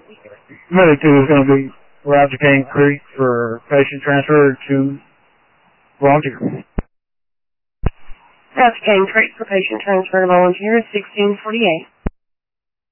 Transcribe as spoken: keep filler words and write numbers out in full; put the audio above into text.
Medic two is going to be Route to Cane Creek for patient transfer to volunteer. Route to Cane Creek for patient transfer to volunteer is sixteen forty-eight.